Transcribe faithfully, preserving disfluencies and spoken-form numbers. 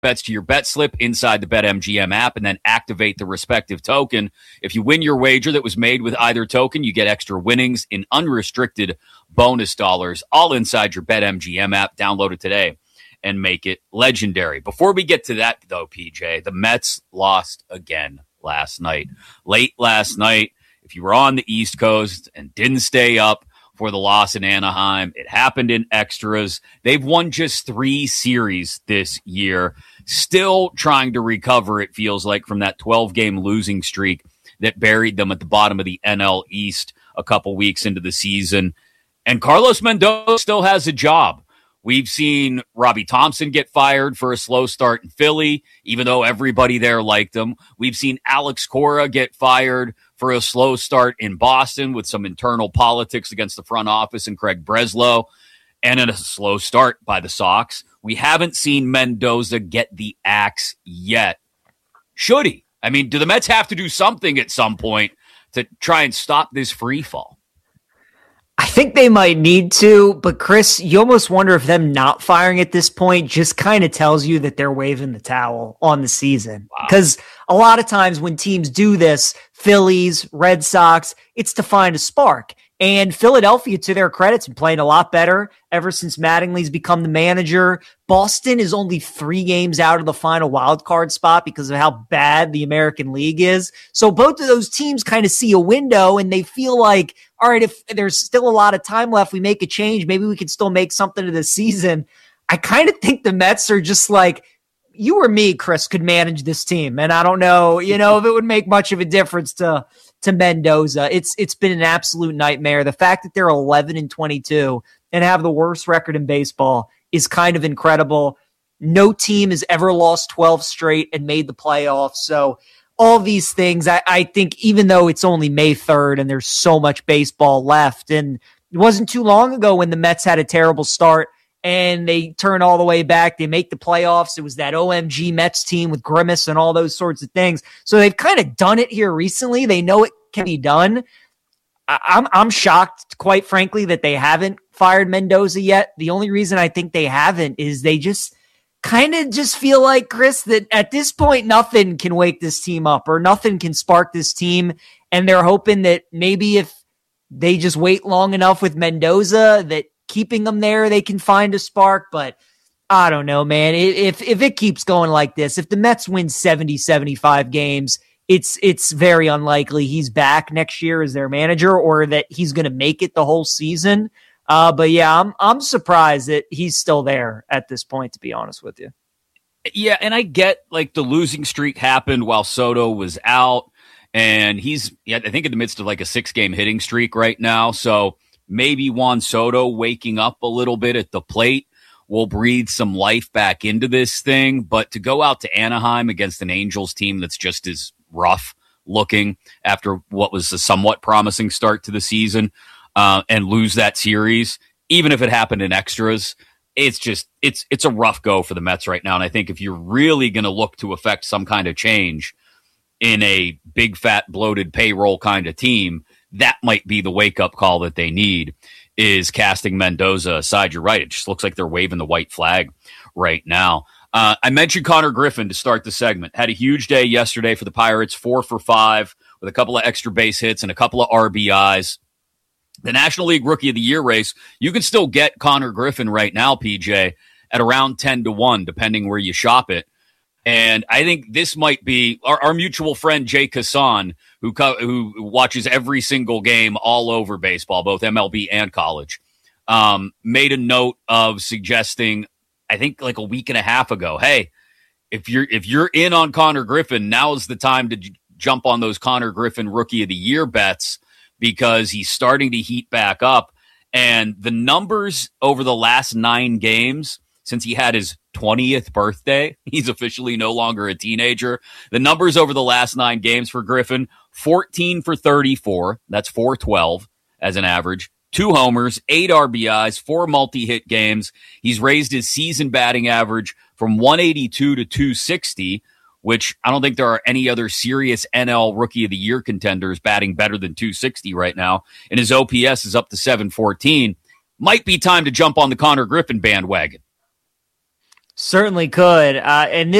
bets to your bet slip inside the BetMGM app and then activate the respective token. If you win your wager that was made with either token, you get extra winnings in unrestricted bonus dollars, all inside your BetMGM app. Download it today and make it legendary. Before we get to that, though, P J, the Mets lost again last night. Late last night, if you were on the East Coast and didn't stay up for the loss in Anaheim, it happened in extras. They've won just three series this year, still trying to recover, it feels like, from that twelve-game losing streak that buried them at the bottom of the N L East a couple weeks into the season. And Carlos Mendoza still has a job. We've seen Robbie Thompson get fired for a slow start in Philly, even though everybody there liked him. We've seen Alex Cora get fired for a slow start in Boston with some internal politics against the front office and Craig Breslow, and in a slow start by the Sox. We haven't seen Mendoza get the axe yet. Should he? I mean, do the Mets have to do something at some point to try and stop this free fall? I think they might need to, but Chris, you almost wonder if them not firing at this point just kind of tells you that they're waving the towel on the season. Because wow. a lot of times when teams do this, Phillies, Red Sox, it's to find a spark. And Philadelphia, to their credit, has been playing a lot better ever since Mattingly's become the manager. Boston is only three games out of the final wild card spot because of how bad the American League is. So both of those teams kind of see a window and they feel like, all right, if there's still a lot of time left, we make a change. Maybe we can still make something of the season. I kind of think the Mets are just like, you or me, Chris, could manage this team. And I don't know, you know, if it would make much of a difference to to Mendoza. It's it's been an absolute nightmare. The fact that they're eleven and twenty-two and have the worst record in baseball is kind of incredible. No team has ever lost twelve straight and made the playoffs. So all these things, I, I think, even though it's only May third and there's so much baseball left, and it wasn't too long ago when the Mets had a terrible start and they turn all the way back. They make the playoffs. It was that O M G Mets team with Grimace and all those sorts of things. So they've kind of done it here recently. They know it can be done. I- I'm I'm shocked, quite frankly, that they haven't fired Mendoza yet. The only reason I think they haven't is they just kind of just feel like, Chris, that at this point, nothing can wake this team up or nothing can spark this team. And they're hoping that maybe if they just wait long enough with Mendoza, that keeping them there, they can find a spark. But I don't know, man. If if it keeps going like this, if the Mets win seventy, seventy-five games, it's it's very unlikely he's back next year as their manager or that he's going to make it the whole season. Uh, but yeah, I'm I'm surprised that he's still there at this point, to be honest with you. Yeah, and I get like the losing streak happened while Soto was out, and he's yeah, I think in the midst of like a six-game hitting streak right now. So maybe Juan Soto waking up a little bit at the plate will breathe some life back into this thing. But to go out to Anaheim against an Angels team that's just as rough looking after what was a somewhat promising start to the season uh, and lose that series, even if it happened in extras, it's just it's it's a rough go for the Mets right now. And I think if you're really going to look to affect some kind of change in a big, fat, bloated payroll kind of team, that might be the wake-up call that they need, is casting Mendoza aside. You're right. It just looks like they're waving the white flag right now. Uh, I mentioned Connor Griffin to start the segment. Had a huge day yesterday for the Pirates, four for five with a couple of extra base hits and a couple of R B Is. The National League Rookie of the Year race, you can still get Connor Griffin right now, P J, at around ten to one, depending where you shop it. And I think this might be our, our mutual friend, Jay Kassan, who co- who watches every single game all over baseball, both M L B and college, um, made a note of suggesting, I think like a week and a half ago, hey, if you're if you're in on Connor Griffin, now is the time to j- jump on those Connor Griffin Rookie of the Year bets, because he's starting to heat back up. And the numbers over the last nine games, since he had his twentieth birthday, he's officially no longer a teenager. The numbers over the last nine games for Griffin, fourteen for thirty-four. That's four twelve as an average. Two homers, eight R B Is, four multi-hit games. He's raised his season batting average from one eighty-two to two sixty, which I don't think there are any other serious N L Rookie of the Year contenders batting better than two sixty right now. And his O P S is up to seven fourteen. Might be time to jump on the Connor Griffin bandwagon. Certainly could. Uh, and